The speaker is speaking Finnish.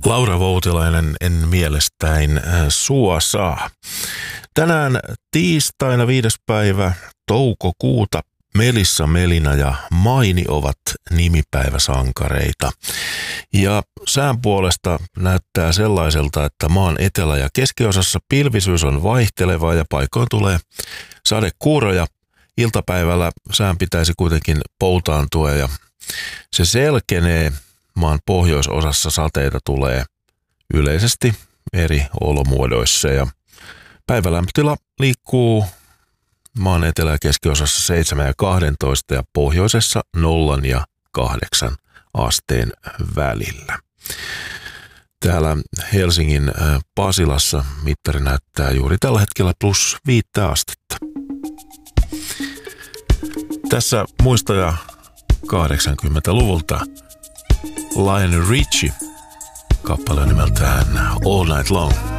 Laura Voutilainen en mielestäin sua saa. Tänään tiistaina 5. päivä toukokuuta Melissa, Melina ja Maini ovat nimipäiväsankareita. Ja sään puolesta näyttää sellaiselta, että maan etelä- ja keskiosassa pilvisyys on vaihtelevaa ja paikoin tulee sadekuuroja. Iltapäivällä sään pitäisi kuitenkin poutaantua ja se selkenee. Maan pohjoisosassa sateita tulee yleisesti eri olomuodoissa ja päivälämpötila liikkuu maan etelä- ja keskiosassa 7 ja 12 ja pohjoisessa 0 ja 8 asteen välillä. Täällä Helsingin Pasilassa mittari näyttää juuri tällä hetkellä +5 astetta. Tässä muistoja 80-luvulta. Lionel Richie, kappale nimeltään All Night Long.